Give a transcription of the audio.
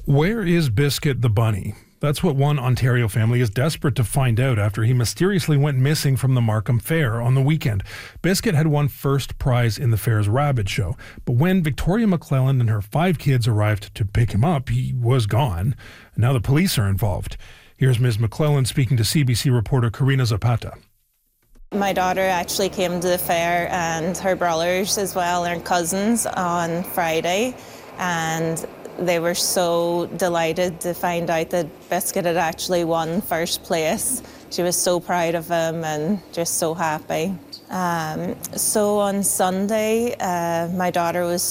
Where is Biscuit the bunny? That's what one Ontario family is desperate to find out after he mysteriously went missing from the Markham Fair on the weekend. Biscuit had won first prize in the fair's rabbit show, but when Victoria McClelland and her 5 kids arrived to pick him up, he was gone. And now the police are involved. Here's Ms. McClelland speaking to CBC reporter Karina Zapata. My daughter actually came to the fair, and her brothers as well, and cousins, on Friday, and they were so delighted to find out that Biscuit had actually won first place. She was so proud of him and just so happy. So on Sunday, my daughter was